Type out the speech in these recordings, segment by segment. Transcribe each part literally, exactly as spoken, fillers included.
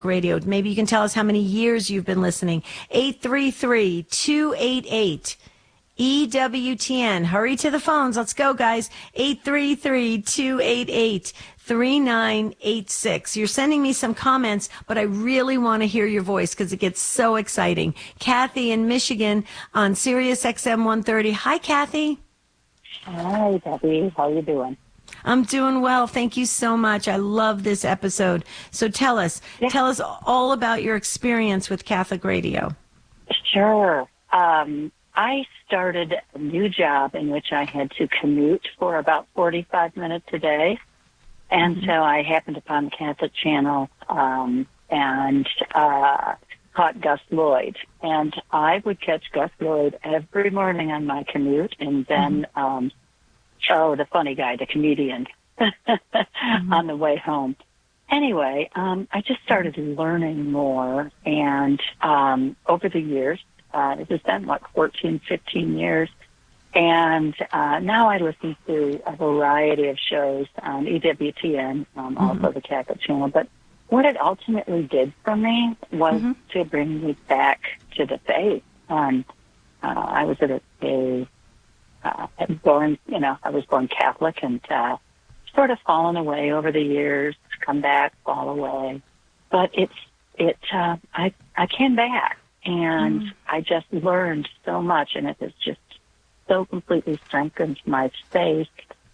Radio. Maybe you can tell us how many years you've been listening. eight three three, two eight eight, E W T N. Hurry to the phones. Let's go, guys. eight three three, two eight eight, three nine eight six. You're sending me some comments, but I really want to hear your voice because it gets so exciting. Kathy in Michigan on Sirius X M one thirty. Hi, Kathy. Hi, Debbie. How you doing? I'm doing well. Thank you so much. I love this episode. So tell us, Yeah. tell us all about your experience with Catholic Radio. Sure. Um, I started a new job in which I had to commute for about forty-five minutes a day. And mm-hmm. so I happened upon the Catholic channel um, and uh, caught Gus Lloyd. And I would catch Gus Lloyd every morning on my commute. And then, mm-hmm. um, oh, the funny guy, the comedian, mm-hmm. on the way home. Anyway, um, I just started learning more. And um, over the years, uh, it has been like fourteen, fifteen years. And uh, now I listen to a variety of shows on E W T N, um, mm-hmm. also the Catholic channel. But what it ultimately did for me was mm-hmm. to bring me back to the faith. Um, uh, I was at a, a uh, born, you know, I was born Catholic and uh, sort of fallen away over the years, come back, fall away. But it's it. Uh, I I came back and mm. I just learned so much, and it has just so completely strengthened my faith.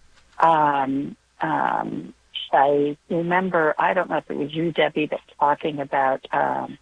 Um, um, I remember, I don't know if it was you, Debbie, that's talking about um,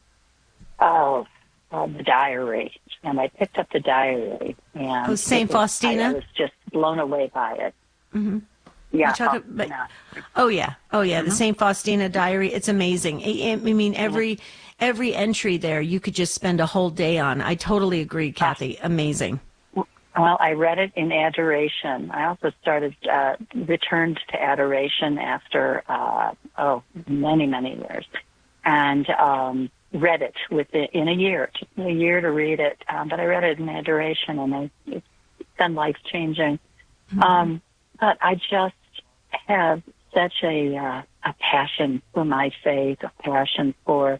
oh, uh, the diary, and I picked up the diary, and oh, Saint was, Faustina. I, I was just blown away by it. Mm-hmm. Yeah. Oh, about, yeah. oh yeah, oh yeah, mm-hmm. the Saint Faustina diary. It's amazing. I, I mean, every every entry there, you could just spend a whole day on. I totally agree, Kathy. Amazing. Well, I read it in adoration. I also started, uh, returned to adoration after, uh, oh, many, many years. And, um, read it within, in a year. It took me a year to read it. Um, but I read it in adoration, and I, it's been life-changing. Mm-hmm. Um, but I just have such a, uh, a passion for my faith, a passion for,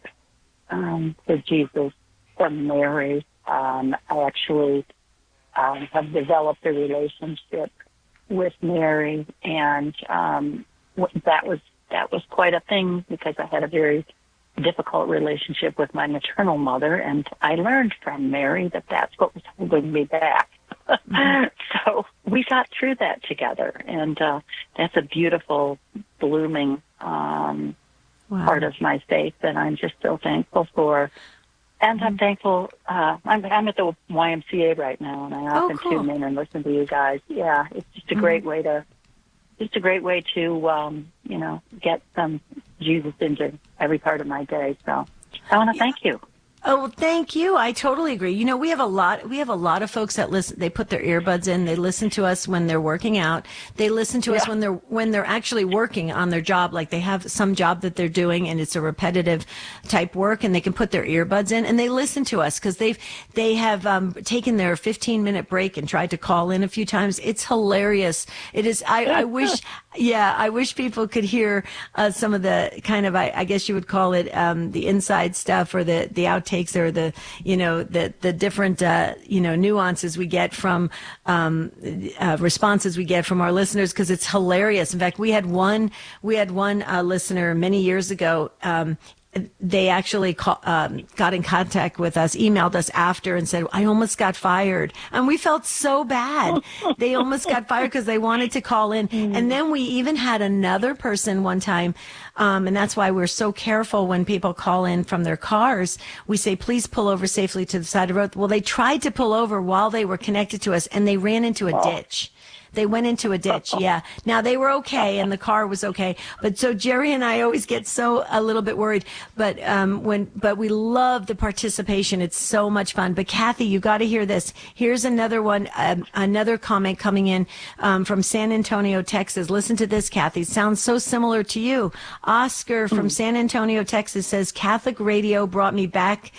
um, for Jesus, for Mary. Um, I actually, Um, have developed a relationship with Mary, and um, that was that was quite a thing because I had a very difficult relationship with my maternal mother, and I learned from Mary that that's what was holding me back. Mm-hmm. So we got through that together, and uh, that's a beautiful, blooming um, wow. part of my faith that I'm just so thankful for. And I'm thankful. Uh, I'm, I'm at the Y M C A right now, and I often oh, cool. tune in and listen to you guys. Yeah, it's just a mm-hmm. great way to, just a great way to, um, you know, get some Jesus into every part of my day. So I want to thank you. Oh, well, thank you. I totally agree. You know, we have a lot, we have a lot of folks that listen, they put their earbuds in, they listen to us when they're working out. They listen to yeah. us when they're, when they're actually working on their job, like they have some job that they're doing and it's a repetitive type work, and they can put their earbuds in and they listen to us because they've, they have, um, taken their fifteen minute break and tried to call in a few times. It's hilarious. It is, I, I wish, yeah, I wish people could hear, uh, some of the kind of, I, I guess you would call it, um, the inside stuff or the, the outtakes or the, you know, the, the different, uh, you know, nuances we get from, um, uh, responses we get from our listeners, because it's hilarious. In fact, we had one, we had one, uh, listener many years ago, um, they actually call, um, got in contact with us, emailed us after and said, I almost got fired. And we felt so bad. They almost got fired because they wanted to call in. Mm. And then we even had another person one time, um, and that's why we're so careful when people call in from their cars. We say, please pull over safely to the side of the road. Well, they tried to pull over while they were connected to us, and they ran into a oh. ditch. They went into a ditch, yeah. Now, they were okay, and the car was okay. But so Jerry and I always get so a little bit worried. But um, when, but we love the participation. It's so much fun. But Kathy, you got to hear this. Here's another one, um, another comment coming in um, from San Antonio, Texas. Listen to this, Kathy. It sounds so similar to you. Oscar from San Antonio, Texas says, Catholic radio brought me back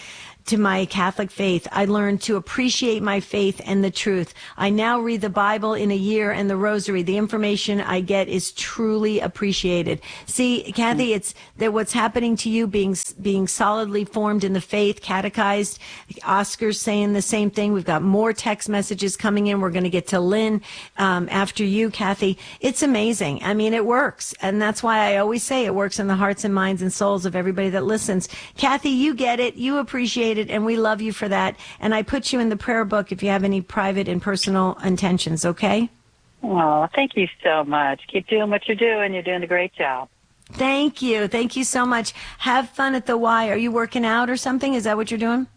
to my Catholic faith. I learned to appreciate my faith and the truth. I now read the Bible in a year and the rosary. The information I get is truly appreciated. See, Kathy, it's that what's happening to you being, being solidly formed in the faith, catechized. Oscar's saying the same thing. We've got more text messages coming in. We're going to get to Lynn, um, after you, Kathy. It's amazing. I mean, it works. And that's why I always say it works in the hearts and minds and souls of everybody that listens. Kathy, you get it. You appreciate it, and we love you for that. And I put you in the prayer book if you have any private and personal intentions, okay? Oh, thank you so much. Keep doing what you're doing. You're doing a great job. Thank you. Thank you so much. Have fun at the Y. Are you working out or something? Is that what you're doing?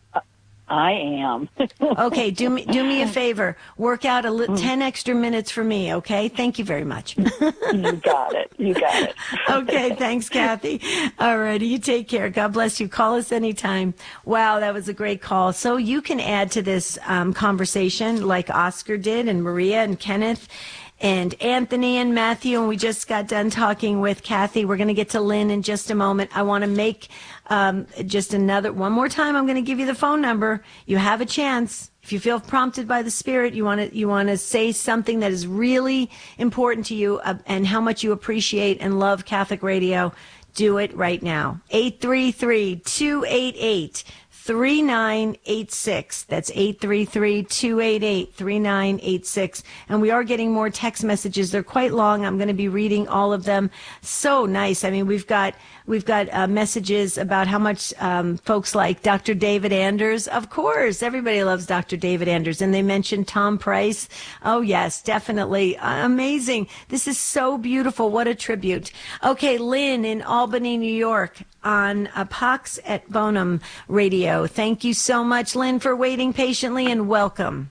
I am. Okay, do me do me a favor. Work out a li- ten extra minutes for me, okay? Thank you very much. You got it. You got it. Okay, thanks, Kathy. All righty, you take care. God bless you. Call us anytime. Wow, that was a great call. So you can add to this um, conversation like Oscar did, and Maria and Kenneth and Anthony and Matthew, and we just got done talking with Kathy. We're going to get to Lynn in just a moment. I want to make um, just another, one more time, I'm going to give you the phone number. You have a chance. If you feel prompted by the Spirit, you want to you want to say something that is really important to you uh, and how much you appreciate and love Catholic radio, do it right now. eight three three, two eight eight, three nine eight six. That's eight three three, two eight eight, three nine eight six. And we are getting more text messages. They're quite long. I'm going to be reading all of them. So nice. I mean, we've got we've got uh, messages about how much um, folks like Doctor David Anders. Of course, everybody loves Doctor David Anders. And they mentioned Tom Price. Oh, yes, definitely. Uh, amazing. This is so beautiful. What a tribute. Okay, Lynn in Albany, New York, on uh, Pax et Bonum Radio. Thank you so much, Lynn, for waiting patiently, and welcome.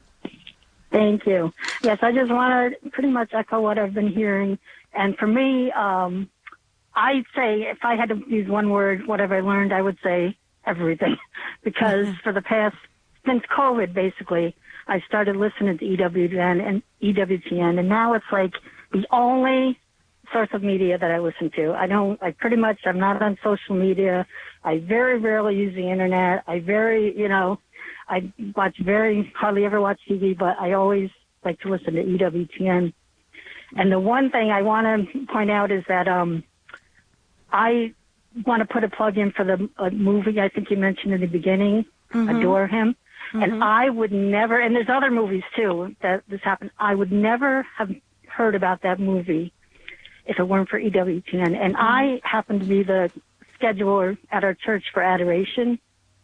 Thank you. Yes, I just want to pretty much echo what I've been hearing. And for me, um, I'd say if I had to use one word, what have I learned, I would say everything. Because for the past, since COVID, basically, I started listening to E W T N and E W T N, and now it's like the only source of media that I listen to. I don't, I pretty much, I'm not on social media. I very rarely use the internet. I very, you know, I watch very, hardly ever watch T V, but I always like to listen to E W T N. And the one thing I want to point out is that, um, I want to put a plug in for the uh, movie I think you mentioned in the beginning, mm-hmm. Adore Him. Mm-hmm. And I would never, and there's other movies too that this happened, I would never have heard about that movie if it weren't for E W T N. And mm-hmm. I happen to be the scheduler at our church for Adoration.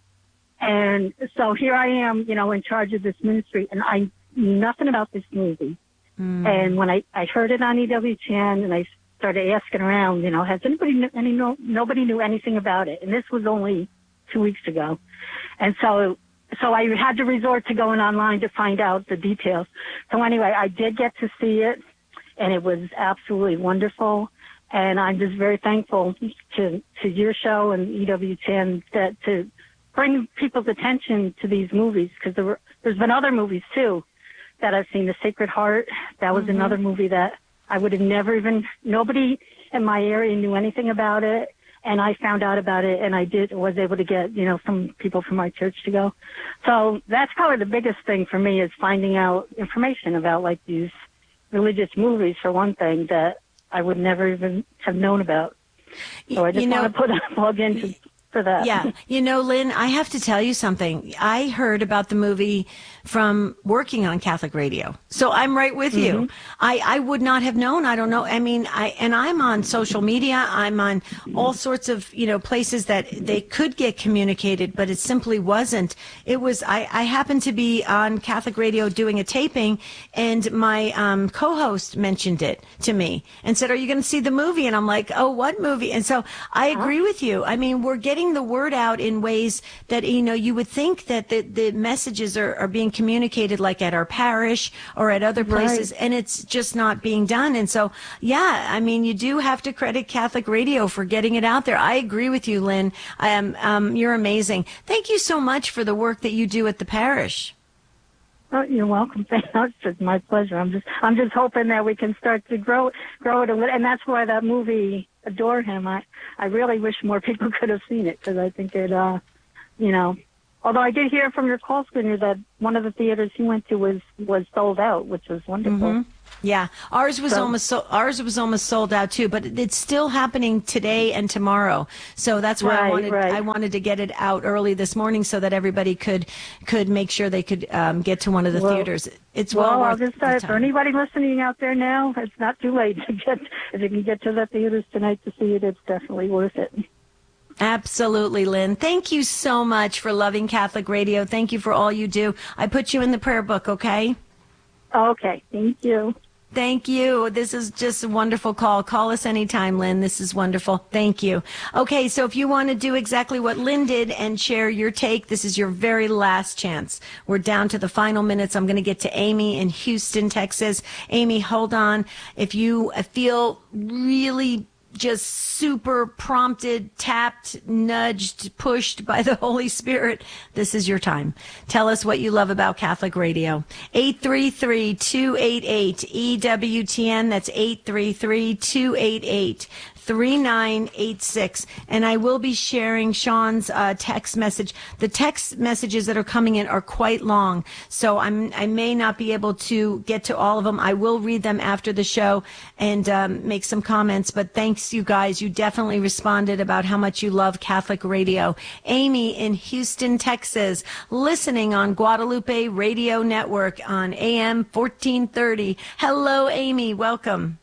And so here I am, you know, in charge of this ministry, and I knew nothing about this movie. Mm. And when I, I heard it on E W T N and I started asking around, you know, has anybody, kn- any, no, nobody knew anything about it. And this was only two weeks ago. And so, so I had to resort to going online to find out the details. So anyway, I did get to see it, and it was absolutely wonderful. And I'm just very thankful to, to your show and E W T N that to bring people's attention to these movies, because there were, there's been other movies too that I've seen. The Sacred Heart, that was mm-hmm. another movie that I would have never even, nobody in my area knew anything about it. And I found out about it, and I did, was able to get, you know, some people from my church to go. So that's probably the biggest thing for me, is finding out information about like these religious movies, for one thing, that I would never even have known about. So I just you know, want to put a plug in to, for that. Yeah. You know, Lynn, I have to tell you something. I heard about the movie from working on Catholic radio. So I'm right with mm-hmm. you. I, I would not have known. I don't know. I mean, I, and I'm on social media. I'm on all sorts of, you know, places that they could get communicated, but it simply wasn't. It was, I, I happened to be on Catholic radio doing a taping, and my um, co-host mentioned it to me and said, are you going to see the movie? And I'm like, oh, what movie? And so I agree with you. I mean, we're getting the word out in ways that, you know, you would think that the, the messages are, are being communicated like at our parish or at other places, right. and it's just not being done. And so, yeah, I mean, you do have to credit Catholic radio for getting it out there. I agree with you, Lynn. Um, um, you're amazing. Thank you so much for the work that you do at the parish. Oh, you're welcome. It's my pleasure. I'm just, I'm just hoping that we can start to grow, grow it a little, and that's why that movie Adore Him. I, I really wish more people could have seen it, because I think it, uh, you know, Although I did hear from your call screener that one of the theaters he went to was, was sold out, which was wonderful. Mm-hmm. Yeah, ours was So- almost so, ours was almost sold out too, but it- it's still happening today and tomorrow. So that's why I Right, wanted right. I wanted to get it out early this morning so that everybody could could make sure they could um, get to one of the Well- theaters. It's well, Well, worth I'll just the say, time. for anybody listening out there now, it's not too late to get, if you can get to the theaters tonight to see it, it's definitely worth it. Absolutely, Lynn. Thank you so much for loving Catholic Radio. Thank you for all you do. I put you in the prayer book, okay? Okay, thank you. Thank you. This is just a wonderful call. Call us anytime, Lynn. This is wonderful. Thank you. Okay, so if you want to do exactly what Lynn did and share your take, this is your very last chance. We're down to the final minutes. I'm going to get to Amy in Houston, Texas. Amy, hold on. If you feel really just super prompted, tapped, nudged, pushed by the Holy Spirit, this is your time. Tell us what you love about Catholic Radio. eight three three, two eight eight, E W T N. That's eight three three, two eight eight, three nine eight six. And I will be sharing Sean's uh, text message. The text messages that are coming in are quite long, so I'm, I may not be able to get to all of them. I will read them after the show and um, make some comments, but thanks, you guys. You definitely responded about how much you love Catholic Radio. Amy in Houston, Texas, listening on Guadalupe Radio Network on A M fourteen thirty. Hello, Amy. Welcome.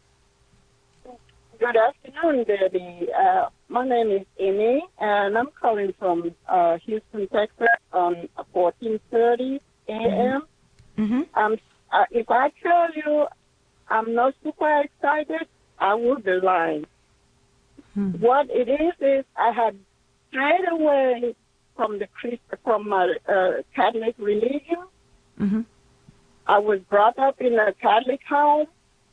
Good afternoon, Debbie. Uh, my name is Amy, and I'm calling from uh, Houston, Texas on fourteen thirty A M. Mm-hmm. Um, uh, if I tell you I'm not super excited, I would be lying. Hmm. What it is is I had strayed away from the Christ, from my uh, Catholic religion. Mm-hmm. I was brought up in a Catholic home.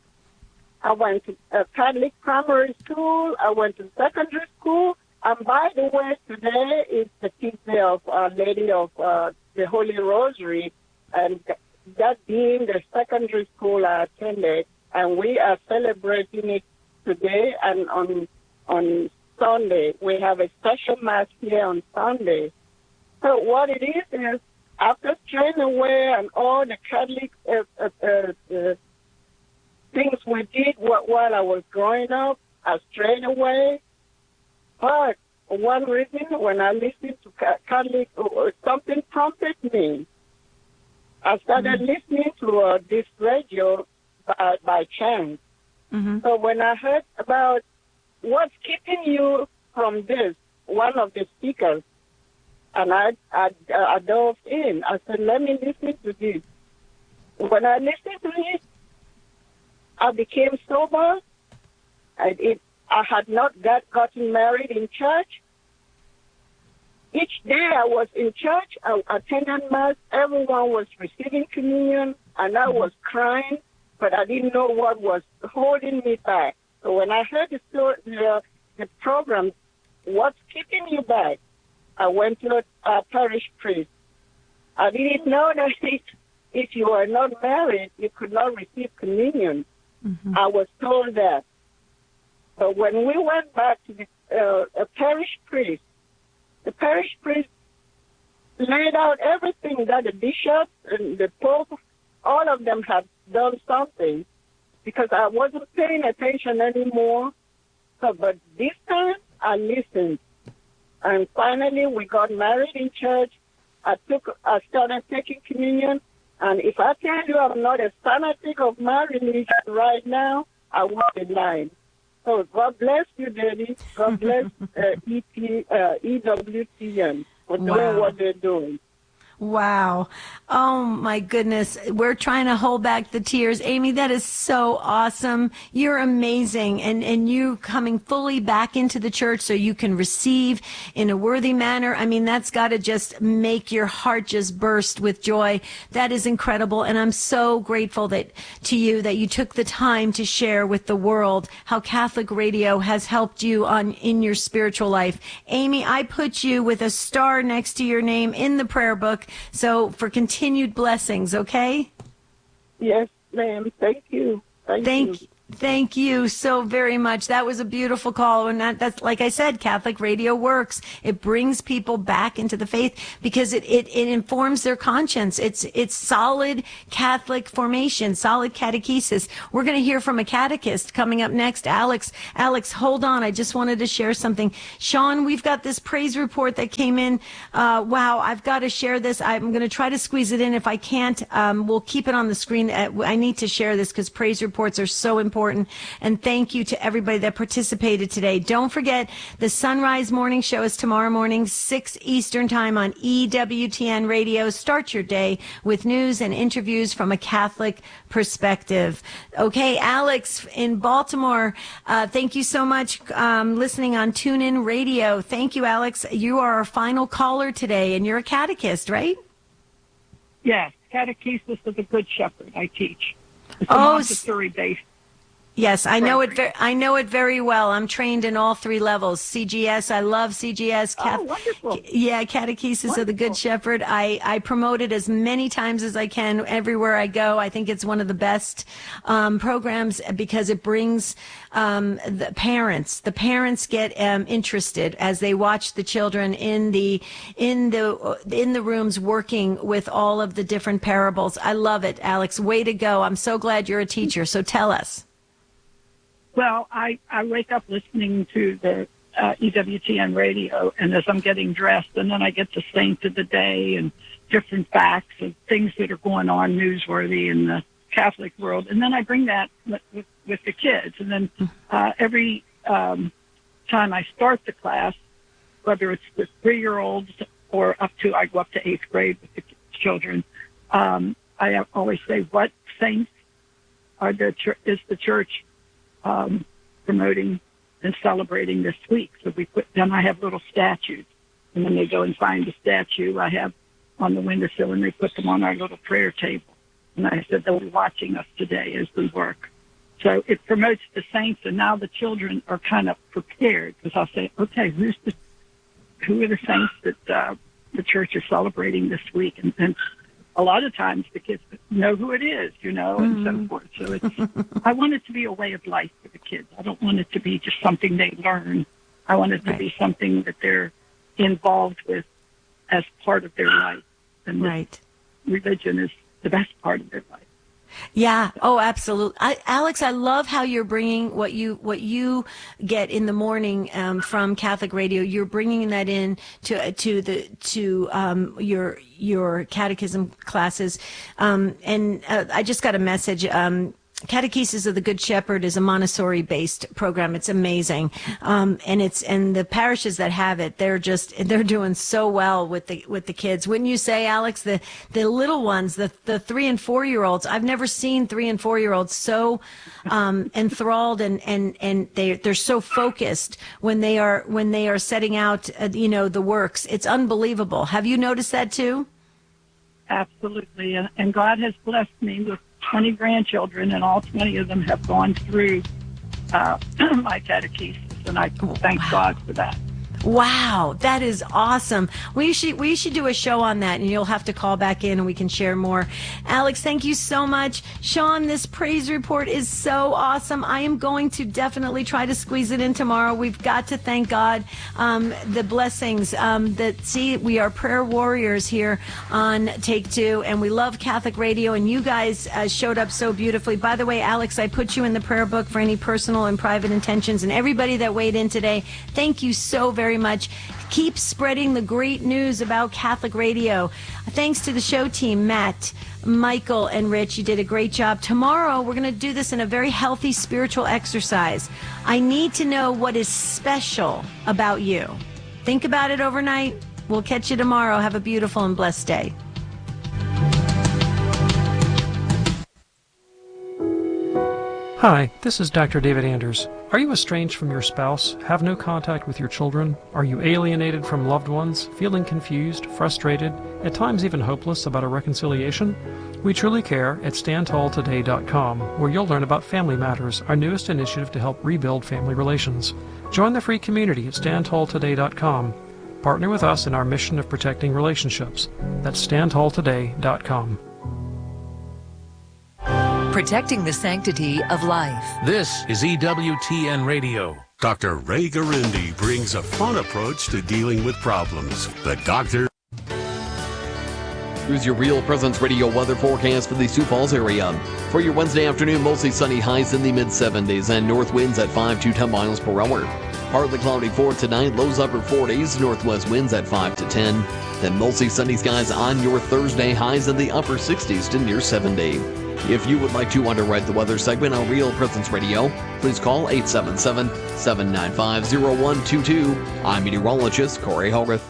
I went to a Catholic primary school. I went to secondary school. And by the way, today is the feast day of Our Lady of uh, the Holy Rosary, and that being the secondary school I attended, and we are celebrating it today and on on Sunday. We have a special mass here on Sunday. So what it is is, after straying away and all the Catholic uh, uh, uh, uh, things we did while I was growing up, I strayed away. But for one reason, when I listened to Catholic, something prompted me. I started mm-hmm. listening to uh, this radio by, by chance. Mm-hmm. So when I heard about what's keeping you from this, one of the speakers, and I, I, I dove in. I said, let me listen to this. When I listened to it, I became sober. I, it, I had not got, gotten married in church. Each day I was in church, I attended Mass, everyone was receiving communion, and I was crying, but I didn't know what was holding me back. So when I heard the, story, the, the program, what's keeping you back, I went to a, a parish priest. I didn't know that if, if you were not married, you could not receive communion. Mm-hmm. I was told that. But when we went back to the uh, a parish priest, the parish priest laid out everything that the bishop and the pope, all of them had done something, because I wasn't paying attention anymore. So, but this time I listened. And finally we got married in church. I took, I started taking communion. And if I tell you I'm not a fanatic of my religion right now, I won't be lying. So God bless you, Daddy. God bless uh, E T, uh, E W T N for doing Wow. what they're doing. Wow. Oh, my goodness. We're trying to hold back the tears. Amy, that is so awesome. You're amazing. And, and you coming fully back into the church so you can receive in a worthy manner. I mean, that's got to just make your heart just burst with joy. That is incredible. And I'm so grateful that to you that you took the time to share with the world how Catholic Radio has helped you on in your spiritual life. Amy, I put you with a star next to your name in the prayer book. So for continued blessings, okay? Yes, ma'am. Thank you. Thank, Thank you. Thank you so very much. That was a beautiful call. And that, that's, like I said, Catholic radio works. It brings people back into the faith because it, it, it informs their conscience. It's, it's solid Catholic formation, solid catechesis. We're going to hear from a catechist coming up next. Alex, Alex, hold on. I just wanted to share something. Sean, we've got this praise report that came in. Uh, wow. I've got to share this. I'm going to try to squeeze it in. If I can't, um, we'll keep it on the screen. I need to share this because praise reports are so important. Important. And thank you to everybody that participated today. Don't forget, the Sunrise Morning Show is tomorrow morning, six Eastern Time on E W T N Radio. Start your day with news and interviews from a Catholic perspective. Okay, Alex in Baltimore, uh, thank you so much um, listening on TuneIn Radio. Thank you, Alex. You are our final caller today, and you're a catechist, right? Yes, Catechesis of the Good Shepherd I teach. It's a oh, Montessori-based. Yes, I know it. Ver- I know it very well. I'm trained in all three levels. C G S, I love C G S. Cath- oh, wonderful! Yeah, Catechesis wonderful. of the Good Shepherd. I I promote it as many times as I can everywhere I go. I think it's one of the best um, programs because it brings um, the parents. The parents get um, interested as they watch the children in the in the in the rooms working with all of the different parables. I love it, Alex. Way to go! I'm so glad you're a teacher. So tell us. Well, I, I wake up listening to the uh, E W T N radio, and as I'm getting dressed, and then I get the saint of the day and different facts and things that are going on newsworthy in the Catholic world. And then I bring that with, with, with the kids. And then uh, every um, time I start the class, whether it's with three-year-olds or up to, I go up to eighth grade with the children, um, I always say, what saints are the is the church Um, promoting and celebrating this week? So we put then I have little statues, and when they go and find a statue I have on the windowsill, and they put them on our little prayer table. And I said they'll be watching us today as we work. So it promotes the saints, and now the children are kind of prepared because I'll say, okay, who's the who are the saints that uh, the church is celebrating this week? And, and a lot of times the kids know who it is, you know, and mm-hmm. so forth. So it's, I want it to be a way of life for the kids. I don't want it to be just something they learn. I want it to right. be something that they're involved with as part of their life. And right. religion is the best part of their life. Yeah. Oh, absolutely. I, Alex, I love how you're bringing what you what you get in the morning um, from Catholic radio. You're bringing that in to to the to um, your your catechism classes. Um, and uh, I just got a message. Um, Catechesis of the Good Shepherd is a Montessori-based program. It's amazing, um, and it's and the parishes that have it, they're just they're doing so well with the with the kids. Wouldn't you say, Alex? The the little ones, the the three and four year olds. I've never seen three and four year olds so um, enthralled and and and they they're so focused when they are when they are setting out, uh, you know, the works. It's unbelievable. Have you noticed that too? Absolutely, and, and God has blessed me with twenty grandchildren, and all twenty of them have gone through uh, my catechesis, and I thank wow. God for that. Wow, that is awesome. We should we should do a show on that, and you'll have to call back in and we can share more. Alex, thank you so much. Sean, this praise report is so awesome. I am going to definitely try to squeeze it in tomorrow. We've got to thank God, um, the blessings um, that, see, we are prayer warriors here on Take Two, and we love Catholic radio, and you guys uh, showed up so beautifully. By the way, Alex, I put you in the prayer book for any personal and private intentions, and everybody that weighed in today, thank you so very much. much. Keep spreading the great news about Catholic radio. Thanks to the show team, Matt, Michael, and Rich. You did a great job. Tomorrow, we're going to do this in a very healthy spiritual exercise. I need to know what is special about you. Think about it overnight. We'll catch you tomorrow. Have a beautiful and blessed day. Hi, this is Doctor David Anders. Are you estranged from your spouse, have no contact with your children? Are you alienated from loved ones, feeling confused, frustrated, at times even hopeless about a reconciliation? We truly care at stand tall today dot com, where you'll learn about Family Matters, our newest initiative to help rebuild family relations. Join the free community at stand tall today dot com. Partner with us in our mission of protecting relationships. That's stand tall today dot com. protecting the sanctity of life. This is E W T N Radio. Doctor Ray Garindi brings a fun approach to dealing with problems. The doctor... Here's your Real Presence Radio weather forecast for the Sioux Falls area. For your Wednesday afternoon, mostly sunny, highs in the mid seventies, and north winds at five to ten miles per hour. Partly cloudy for tonight, lows upper forties, northwest winds at five to ten. Then mostly sunny skies on your Thursday, highs in the upper sixties to near seventy. If you would like to underwrite the weather segment on Real Presence Radio, please call eight seven seven, seven nine five, zero one two two. I'm meteorologist Corey Hogarth.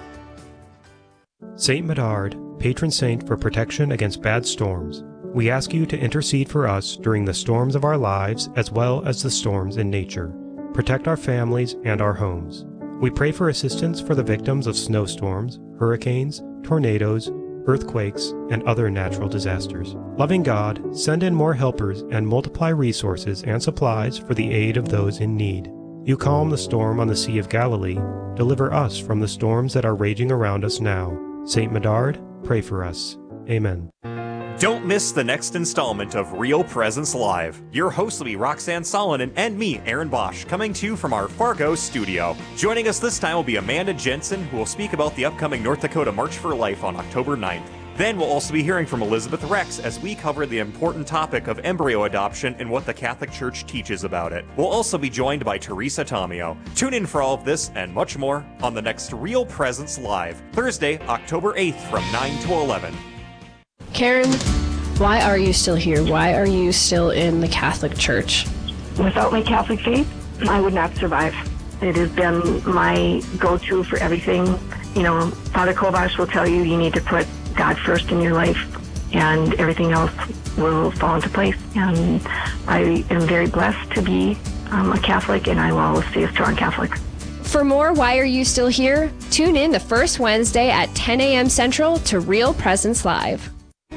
Saint Medard, patron saint for protection against bad storms. We ask you to intercede for us during the storms of our lives as well as the storms in nature. Protect our families and our homes. We pray for assistance for the victims of snowstorms, hurricanes, tornadoes, earthquakes, and other natural disasters. Loving God, send in more helpers and multiply resources and supplies for the aid of those in need. You calm the storm on the Sea of Galilee. Deliver us from the storms that are raging around us now. Saint Medard, pray for us. Amen. Don't miss the next installment of Real Presence Live. Your host will be Roxanne Solonen and me, Aaron Bosch, coming to you from our Fargo studio. Joining us this time will be Amanda Jensen, who will speak about the upcoming North Dakota March for Life on October ninth. Then we'll also be hearing from Elizabeth Rex as we cover the important topic of embryo adoption and what the Catholic Church teaches about it. We'll also be joined by Teresa Tomeo. Tune in for all of this and much more on the next Real Presence Live, Thursday, October eighth from nine to eleven. Karen, why are you still here? Why are you still in the Catholic Church? Without my Catholic faith, I would not survive. It has been my go-to for everything. You know, Father Kovacs will tell you you need to put God first in your life and everything else will fall into place. And I am very blessed to be um, a Catholic, and I will always stay a strong Catholic. For more Why Are You Still Here? Tune in the first Wednesday at ten a.m. Central to Real Presence Live.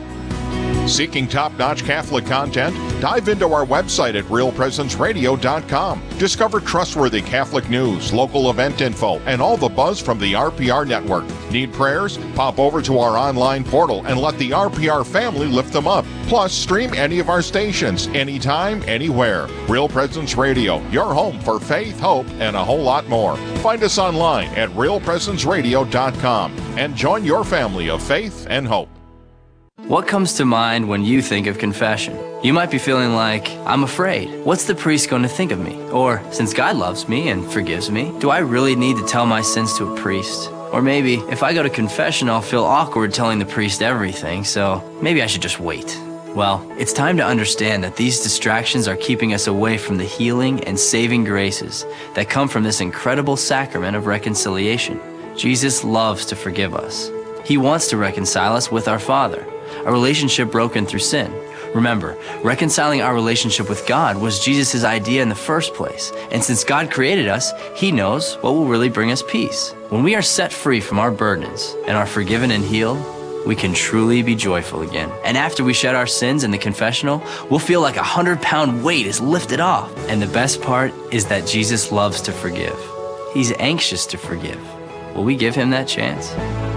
Seeking top-notch Catholic content? Dive into our website at real presence radio dot com. Discover trustworthy Catholic news, local event info, and all the buzz from the R P R network. Need prayers? Pop over to our online portal and let the R P R family lift them up. Plus, stream any of our stations, anytime, anywhere. Real Presence Radio, your home for faith, hope, and a whole lot more. Find us online at real presence radio dot com and join your family of faith and hope. What comes to mind when you think of confession? You might be feeling like, I'm afraid. What's the priest going to think of me? Or, since God loves me and forgives me, do I really need to tell my sins to a priest? Or maybe, if I go to confession, I'll feel awkward telling the priest everything, so maybe I should just wait. Well, it's time to understand that these distractions are keeping us away from the healing and saving graces that come from this incredible sacrament of reconciliation. Jesus loves to forgive us. He wants to reconcile us with our Father, a relationship broken through sin. Remember, reconciling our relationship with God was Jesus' idea in the first place. And since God created us, He knows what will really bring us peace. When we are set free from our burdens and are forgiven and healed, we can truly be joyful again. And after we shed our sins in the confessional, we'll feel like a hundred-pound weight is lifted off. And the best part is that Jesus loves to forgive. He's anxious to forgive. Will we give Him that chance?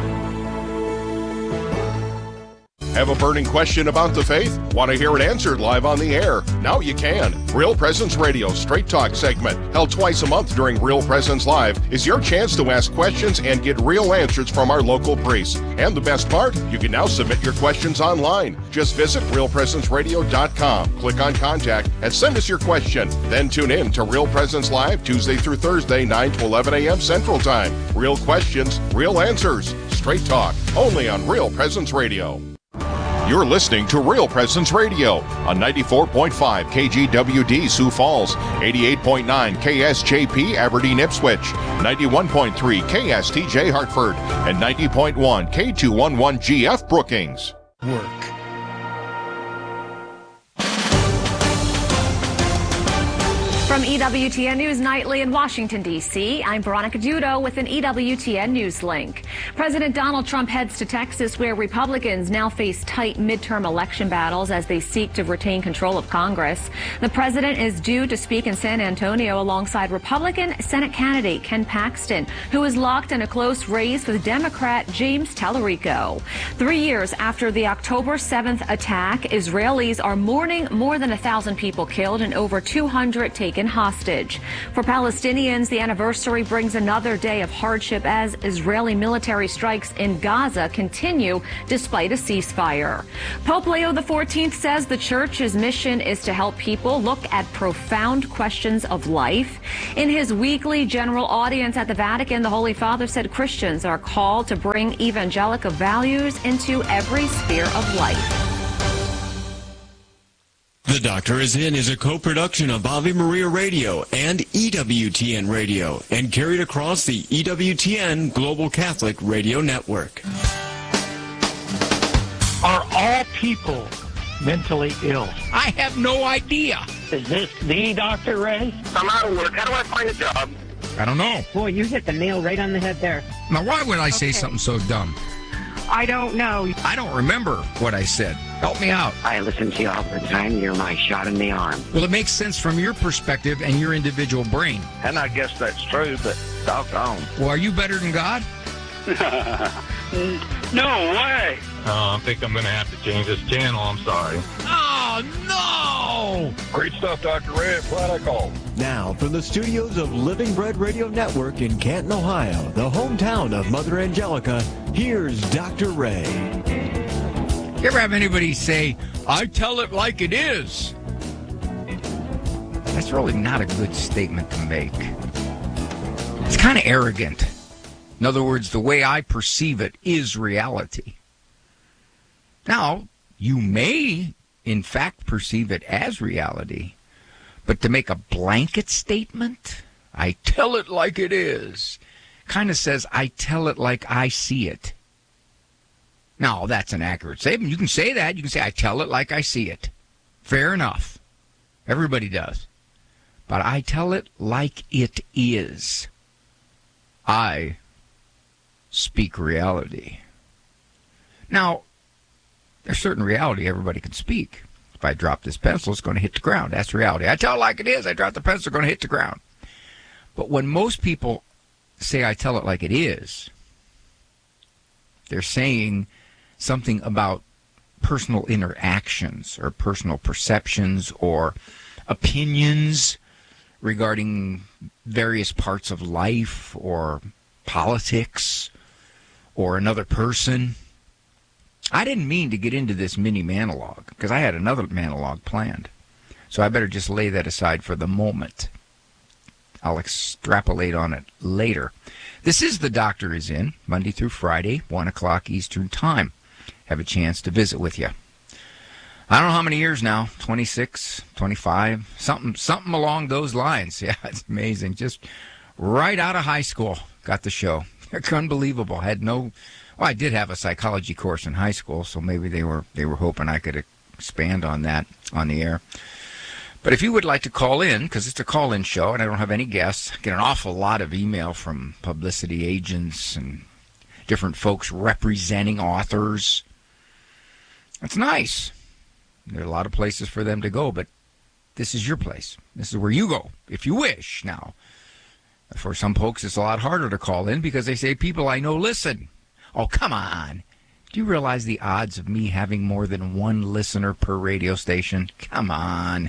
Have a burning question about the faith? Want to hear it answered live on the air? Now you can. Real Presence Radio Straight Talk segment, held twice a month during Real Presence Live, is your chance to ask questions and get real answers from our local priests. And the best part, you can now submit your questions online. Just visit real presence radio dot com, click on Contact, and send us your question. Then tune in to Real Presence Live Tuesday through Thursday, nine to eleven a.m. Central Time. Real questions, real answers. Straight Talk, only on Real Presence Radio. You're listening to Real Presence Radio on ninety-four point five K G W D Sioux Falls, eighty-eight point nine K S J P Aberdeen Ipswich, ninety-one point three K S T J Hartford, and ninety point one K two eleven G F Brookings. Work. From E W T N News Nightly in Washington, D C I'm Veronica Dudo with an E W T N News link. President Donald Trump heads to Texas, where Republicans now face tight midterm election battles as they seek to retain control of Congress. The president is due to speak in San Antonio alongside Republican Senate candidate Ken Paxton, who is locked in a close race with Democrat James Tallarico. Three years after the October seventh attack, Israelis are mourning more than a thousand people killed and over two hundred taken hostage. For Palestinians, the anniversary brings another day of hardship as Israeli military strikes in Gaza continue despite a ceasefire. Pope Leo the fourteenth says the church's mission is to help people look at profound questions of life. In his weekly general audience at the Vatican, the Holy Father said Christians are called to bring evangelical values into every sphere of life. The Doctor Is In is a co-production of Ave Maria Radio and E W T N Radio and carried across the E W T N Global Catholic Radio Network. Are all people mentally ill? I have no idea. Is this the Doctor Ray? I'm out of work. How do I find a job? I don't know. Boy, you hit the nail right on the head there. Now, why would I say Okay. something so dumb? I don't know. I don't remember what I said. Help me out. I listen to you all the time. You're my shot in the arm. Well, it makes sense from your perspective and your individual brain. And I guess that's true, but doggone. Well, are you better than God? No way. Oh, I think I'm going to have to change this channel. I'm sorry. Oh, no! Great stuff, Doctor Ray. Glad I called. Now, from the studios of Living Bread Radio Network in Canton, Ohio, the hometown of Mother Angelica, here's Doctor Ray. You ever have anybody say, I tell it like it is? That's really not a good statement to make. It's kind of arrogant. In other words, the way I perceive it is reality. Now, you may, in fact, perceive it as reality, but to make a blanket statement, I tell it like it is, kind of says, I tell it like I see it. Now, that's an accurate statement. You can say that. You can say, I tell it like I see it. Fair enough. Everybody does. But I tell it like it is. I speak reality. Now, there's certain reality everybody can speak. If I drop this pencil, it's going to hit the ground. That's reality. I tell it like it is. I drop the pencil, it's going to hit the ground. But when most people say I tell it like it is, they're saying something about personal interactions or personal perceptions or opinions regarding various parts of life or politics or another person. I didn't mean to get into this mini monologue because I had another monologue planned. So I better just lay that aside for the moment. I'll extrapolate on it later. This is The Doctor Is In, Monday through Friday, one o'clock Eastern Time. Have a chance to visit with you. I don't know how many years now, twenty-six, twenty-five, something something along those lines. Yeah, it's amazing. Just right out of high school, got the show. It's unbelievable. Had no, well, I did have a psychology course in high school, so maybe they were they were hoping I could expand on that on the air. But if you would like to call in, because it's a call-in show and I don't have any guests, I get an awful lot of email from publicity agents and different folks representing authors. It's nice. There are a lot of places for them to go, but this is your place. This is where you go, if you wish. Now, for some folks, it's a lot harder to call in because they say, people I know listen. Oh, come on. Do you realize the odds of me having more than one listener per radio station? Come on.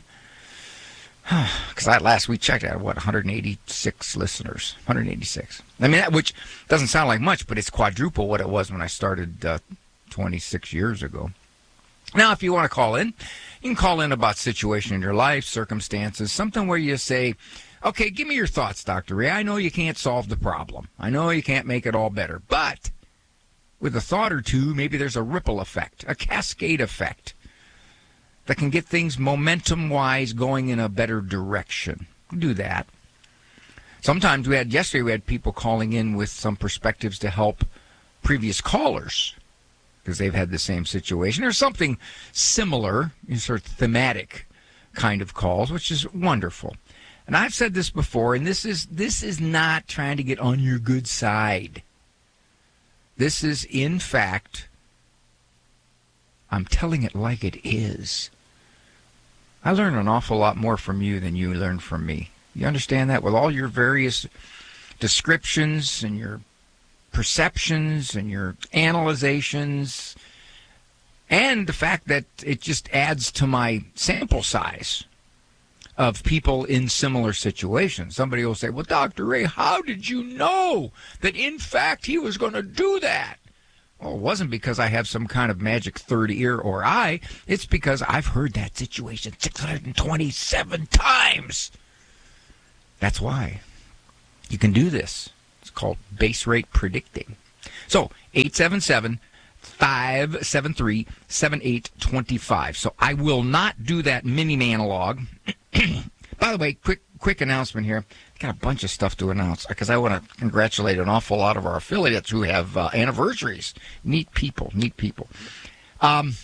Because I last we checked, I had, what, one hundred eighty-six listeners. one hundred eighty-six. I mean, that, which doesn't sound like much, but it's quadruple what it was when I started uh, twenty-six years ago. Now, if you want to call in, you can call in about situation in your life, circumstances, something where you say, okay, give me your thoughts, Doctor Ray. I know you can't solve the problem. I know you can't make it all better. But with a thought or two, maybe there's a ripple effect, a cascade effect that can get things momentum-wise going in a better direction. Do that. Sometimes we had, yesterday we had people calling in with some perspectives to help previous callers because they've had the same situation or something similar, sort of thematic kind of calls, which is wonderful. And I've said this before, and this is this is not trying to get on your good side. This is, in fact, I'm telling it like it is. I learn an awful lot more from you than you learn from me. You understand that? With all your various descriptions and your perceptions and your analyzations, and the fact that it just adds to my sample size of people in similar situations. Somebody will say, well, Doctor Ray, how did you know that, in fact, he was going to do that? Well, it wasn't because I have some kind of magic third ear or eye. It's because I've heard that situation six hundred twenty-seven times. That's why you can do this. It's called base rate predicting. So, eight seven seven, five seven three, seven eight two five. So I will not do that mini monologue. By the way, quick quick announcement here. I got a bunch of stuff to announce because I want to congratulate an awful lot of our affiliates who have uh, anniversaries. Neat people, neat people. Um,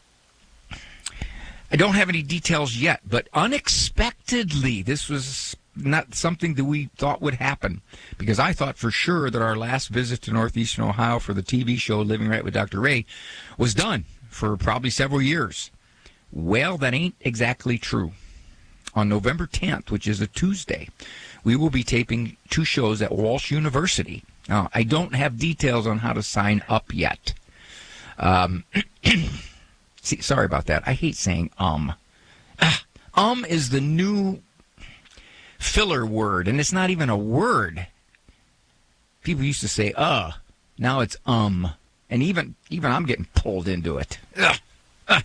I don't have any details yet, but unexpectedly, this was not something that we thought would happen, because I thought for sure that our last visit to Northeastern Ohio for the T V show Living Right with Doctor Ray was done for probably several years. Well, that ain't exactly true. On November tenth, which is a Tuesday, we will be taping two shows at Walsh University. Now, I don't have details on how to sign up yet. Um, see, sorry about that. I hate saying um. Ah, um is the new filler word, and it's not even a word. People used to say uh. Now it's um. And even even I'm getting pulled into it. Ugh. Ugh.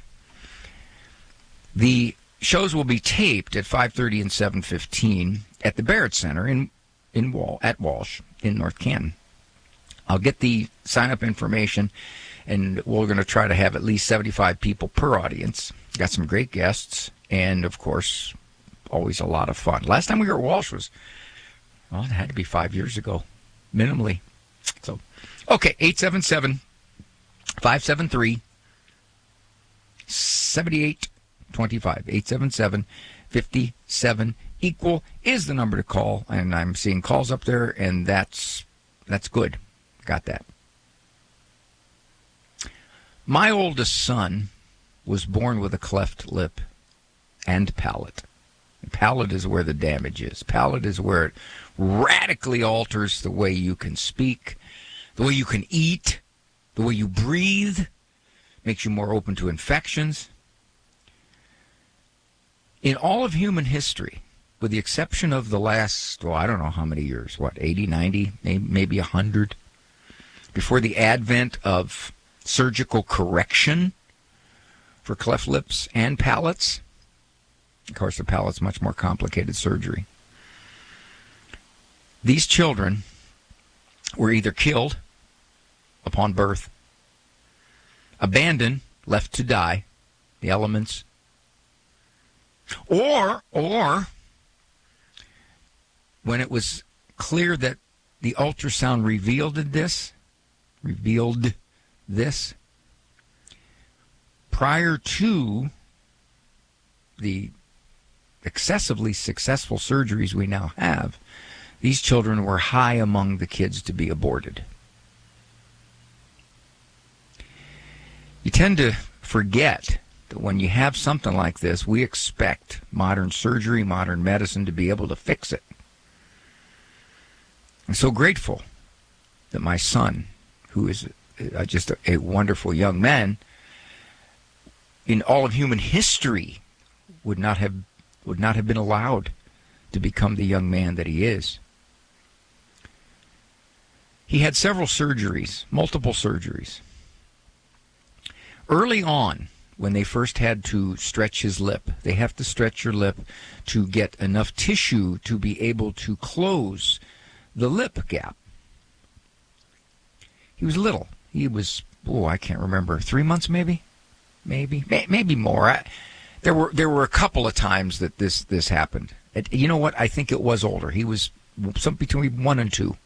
The shows will be taped at five thirty and seven fifteen at the Barrett Center in in Wal at Walsh in North Canton. I'll get the sign-up information, and we're going to try to have at least seventy-five people per audience. Got some great guests, and, of course, always a lot of fun. Last time we were at Walsh was, well, it had to be five years ago, minimally. So, okay, eight seven seven, five seven three, seven eight two five. eight seven seven, five seven, equal is the number to call, and I'm seeing calls up there, and that's that's good. Got that. My oldest son was born with a cleft lip and palate. Palate is where the damage is. Palate is where it radically alters the way you can speak, the way you can eat, the way you breathe, makes you more open to infections. In all of human history, with the exception of the last, well, I don't know how many years, what, eighty, ninety, maybe one hundred, before the advent of surgical correction for cleft lips and palates. Of course, the palate's much more complicated surgery. These children were either killed upon birth, abandoned, left to die, the elements, or, or, when it was clear that the ultrasound revealed this, revealed this, prior to the excessively successful surgeries we now have, these children were high among the kids to be aborted. You tend to forget that when you have something like this, we expect modern surgery, modern medicine to be able to fix it. I'm so grateful that my son, who is uh, just a, a wonderful young man, in all of human history, would not have would not have been allowed to become the young man that he is. He had several surgeries, multiple surgeries. Early on, when they first had to stretch his lip, they have to stretch your lip to get enough tissue to be able to close the lip gap. He was little. He was, oh, I can't remember, three months maybe? Maybe, maybe more. I, there were there were a couple of times that this this happened. It, you know what? I think it was older. He was some between one and two.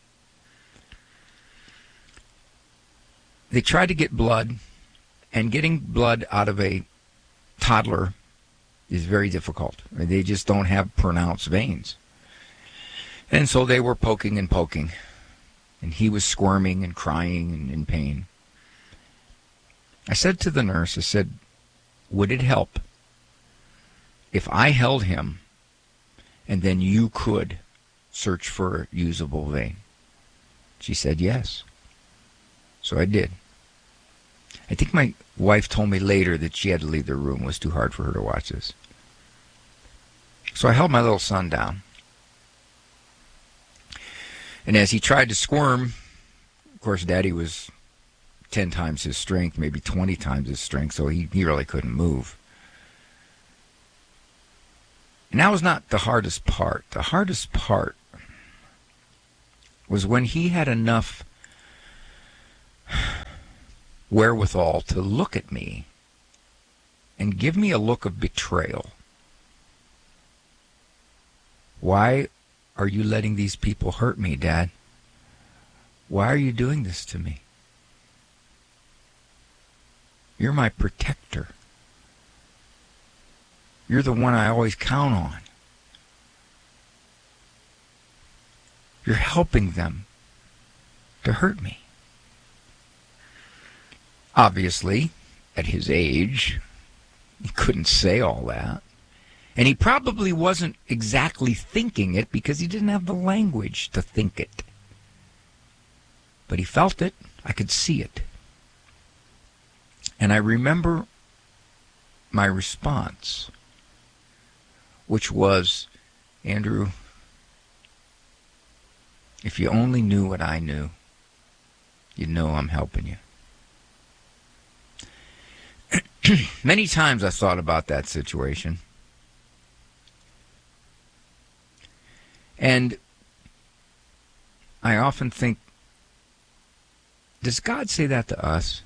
They tried to get blood, and getting blood out of a toddler is very difficult. They just don't have pronounced veins. And so they were poking and poking. And he was squirming and crying and in pain. I said to the nurse, I said, would it help if I held him and then you could search for a usable vein? She said yes. So I did. I think my wife told me later that she had to leave the room. It was too hard for her to watch this. So I held my little son down. And as he tried to squirm, of course, Daddy was ten times his strength, maybe twenty times his strength, so he, he really couldn't move. And that was not the hardest part. The hardest part was when he had enough wherewithal to look at me and give me a look of betrayal. Why are you letting these people hurt me, Dad? Why are you doing this to me? You're my protector. You're the one I always count on. You're helping them to hurt me. Obviously, at his age, he couldn't say all that. And he probably wasn't exactly thinking it because he didn't have the language to think it. But he felt it. I could see it. And I remember my response, which was, Andrew, if you only knew what I knew, you'd know I'm helping you. Many times I thought about that situation. And I often think, does God say that to us?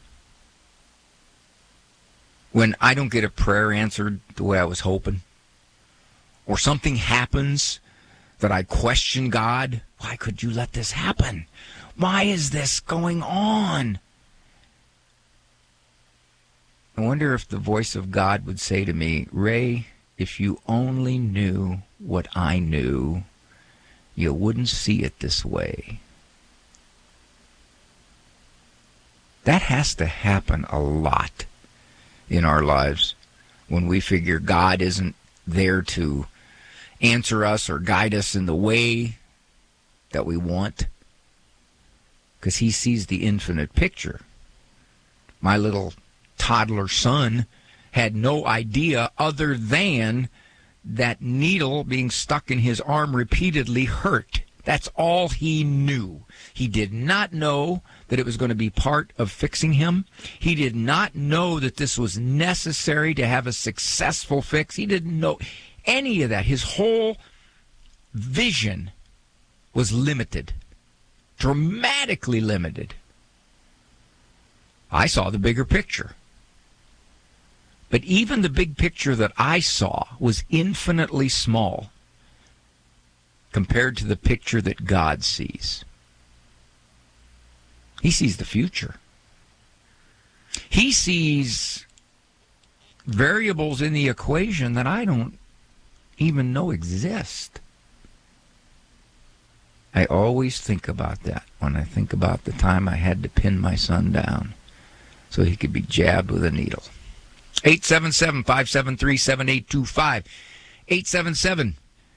When I don't get a prayer answered the way I was hoping? Or something happens that I question God? Why could you let this happen? Why is this going on? I wonder if the voice of God would say to me, Ray, if you only knew what I knew, you wouldn't see it this way. That has to happen a lot in our lives when we figure God isn't there to answer us or guide us in the way that we want, because he sees the infinite picture. My little toddler son had no idea other than that needle being stuck in his arm repeatedly hurt. That's all he knew. He did not know that it was going to be part of fixing him. He did not know that this was necessary to have a successful fix. He didn't know any of that. His whole vision was limited, dramatically limited. I saw the bigger picture. But even the big picture that I saw was infinitely small compared to the picture that God sees. He sees the future. He sees variables in the equation that I don't even know exist. I always think about that when I think about the time I had to pin my son down so he could be jabbed with a needle. eight seven seven, five seven three, seven eight two five. eight seven seven,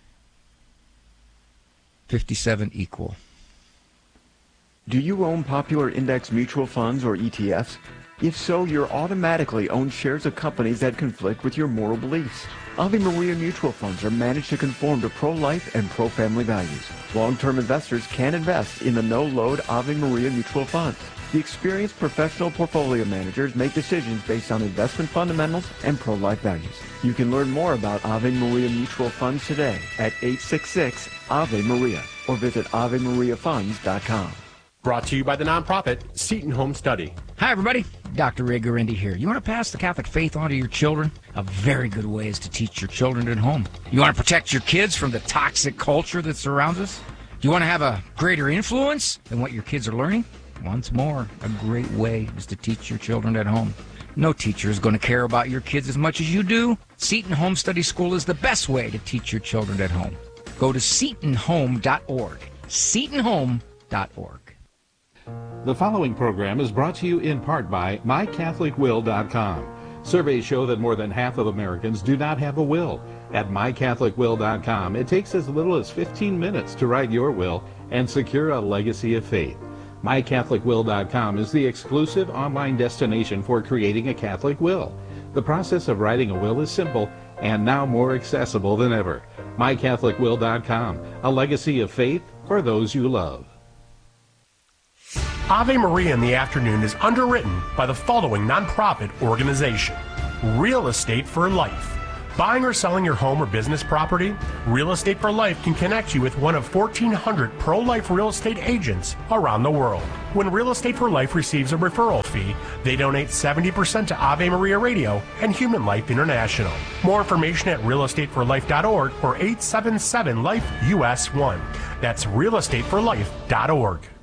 five seven, equal. Do you own popular index mutual funds or E T Fs? If so, you're automatically own shares of companies that conflict with your moral beliefs. Ave Maria mutual funds are managed to conform to pro-life and pro-family values. Long-term investors can invest in the no-load Ave Maria mutual funds. The experienced professional portfolio managers make decisions based on investment fundamentals and pro-life values. You can learn more about Ave Maria mutual funds today at eight six six, A V E Maria or visit ave maria funds dot com. Brought to you by the nonprofit Seton Home Study. Hi, everybody. Doctor Ray Guarendi here. You want to pass the Catholic faith on to your children? A very good way is to teach your children at home. You want to protect your kids from the toxic culture that surrounds us? Do you want to have a greater influence than what your kids are learning? Once more, a great way is to teach your children at home. No teacher is going to care about your kids as much as you do. Seton Home Study School is the best way to teach your children at home. Go to seton home dot org. seton home dot org. The following program is brought to you in part by my catholic will dot com. Surveys show that more than half of Americans do not have a will. At my catholic will dot com, it takes as little as fifteen minutes to write your will and secure a legacy of faith. my catholic will dot com is the exclusive online destination for creating a Catholic will. The process of writing a will is simple and now more accessible than ever. my catholic will dot com, a legacy of faith for those you love. Ave Maria in the Afternoon is underwritten by the following nonprofit organization: Real Estate for Life. Buying or selling your home or business property? Real Estate for Life can connect you with one of fourteen hundred pro-life real estate agents around the world. When Real Estate for Life receives a referral fee, they donate seventy percent to Ave Maria Radio and Human Life International. More information at real estate for life dot org or eight seven seven life U S one. That's real estate for life dot org.